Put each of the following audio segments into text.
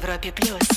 Европе+.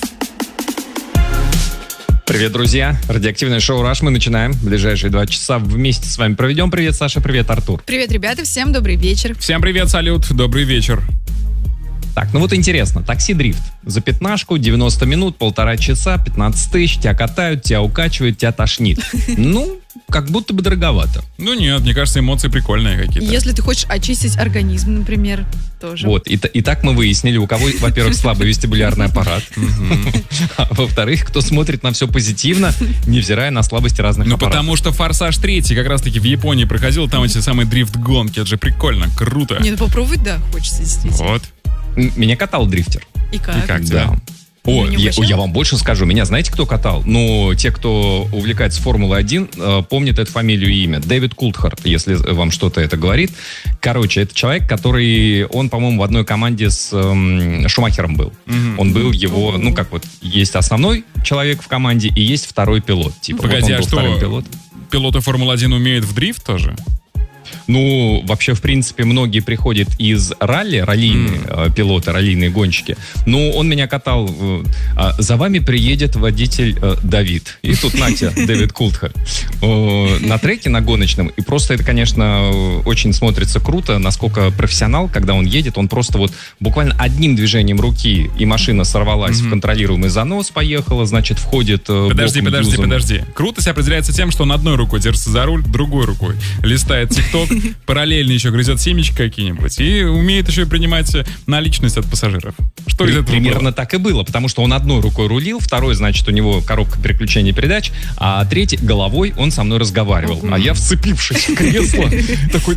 Привет, друзья. Радиоактивное шоу «Раш» мы начинаем. В ближайшие 2 часа вместе с вами проведем. Привет, Саша. Привет, Артур. Привет, ребята. Всем добрый вечер. Всем привет, салют. Добрый вечер. Так, ну вот интересно. Такси-дрифт. За 15, 90 минут, 1,5 часа, 15 тысяч. Тебя катают, тебя укачивают, тебя тошнит. Ну, как будто бы дороговато. Ну нет, мне кажется, эмоции прикольные какие-то. Если ты хочешь очистить организм, например, тоже. Вот, и так мы выяснили, у кого, во-первых, слабый вестибулярный аппарат, а во-вторых, кто смотрит на все позитивно, невзирая на слабости разных Ну аппаратов. потому что «Форсаж 3» как раз-таки в Японии проходил, там эти самые дрифт-гонки, это же прикольно, круто. Не, ну попробовать, да, хочется действительно. Вот. Меня катал дрифтер. И как? И как Да. тебе? О, не я угощал? вам больше скажу. Меня знаете, кто катал? Ну, те, кто увлекается Формулой-1, помнят эту фамилию и имя. Дэвид Култхарт, если вам что-то это говорит. Короче, это человек, который, он, по-моему, в одной команде с Шумахером был. Он был его, ну, как вот, есть основной человек в команде и есть второй пилот. Типа, Погоди, вот он а был вторым что, пилотом. пилоты Формулы-1 умеют в дрифт тоже? Ну, вообще, в принципе, многие приходят из ралли, раллийные пилоты, раллийные гонщики. Ну, он меня катал. За вами приедет водитель Давид. И тут Натя, Дэвид Култхарт. На треке, на гоночном. И просто это, конечно, очень смотрится круто, насколько профессионал, когда он едет, он просто вот буквально одним движением руки, и машина сорвалась в контролируемый занос, поехала, значит, входит Подожди. боком юзом. Круто себя определяется тем, что он одной рукой держится за руль, другой рукой листает ТикТок, параллельно еще грызет семечки какие-нибудь и умеет еще и принимать наличность от пассажиров. Что из этого Примерно было? так и было, потому что он одной рукой рулил, второй, значит, у него коробка переключения передач, а третий головой он со мной разговаривал. А я, вцепившись в кресло, такой,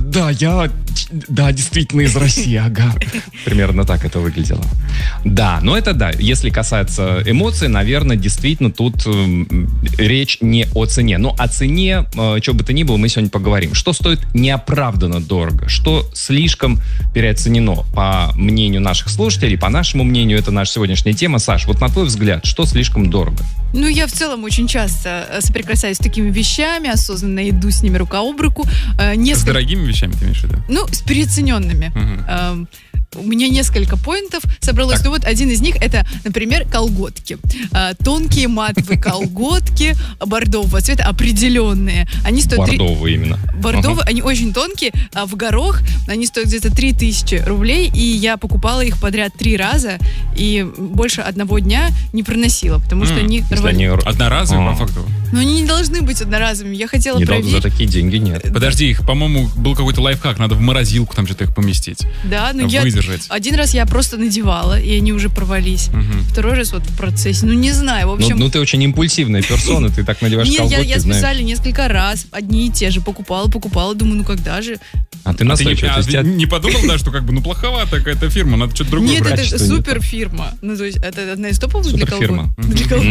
да, действительно из России, ага. Примерно так это выглядело. Да, но это да. Если касается эмоций, наверное, действительно тут речь не о цене. Но о цене, что бы то ни было, мы сегодня поговорим. Что стоит неоправданно дорого? Что слишком переоценено? По мнению наших слушателей, по нашему мнению, это наша сегодняшняя тема. Саш, вот на твой взгляд, что слишком дорого? Ну, я в целом очень часто соприкасаюсь с такими вещами, осознанно иду с ними рука об руку. С дорогими вещами ты имеешь в виду? Ну, с переоцененными. У меня несколько поинтов собралось. Так. Ну вот один из них это, например, колготки. Тонкие матовые колготки бордового цвета, определенные. Они стоят... Бордовые именно. Бордовые, они очень тонкие, а в горох они стоят где-то 3000 рублей, и я покупала их подряд 3 раза, и больше одного дня не проносила, потому что они Если рвали. они- Одноразовые, по факту. Но они не должны быть одноразовыми. Я хотела За проверить. такие деньги нет. Подожди, их, по-моему, был какой-то лайфхак, надо в морозилку там что-то их поместить. Да, но я... Выдержать. Один раз я просто надевала, и они уже порвались. Второй раз вот в процессе. Ну, не знаю, в общем... Ну, ты очень импульсивная персона, ты так надеваешь Нет, колготки, я знаешь. специально несколько раз одни и те же покупала, думаю, ну когда же? А ты А ты не, настойчивая. То есть тебя- не подумал, да, что как бы, ну, плоховата какая-то фирма, надо что-то другое Нет, брать? это качество нет. супер фирма. Ну, то есть это одна из топовых для Суперфирма. колготок. Для колготок.